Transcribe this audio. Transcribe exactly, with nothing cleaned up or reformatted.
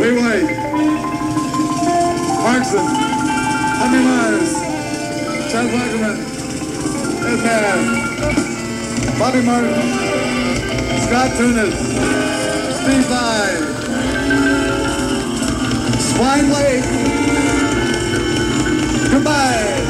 Ray White, Markson, Tommy Mars, Charles Wackerman, Ed Mann, Bobby Martin, Scott Tunis, Steve Vai, Swine Lake, goodbye.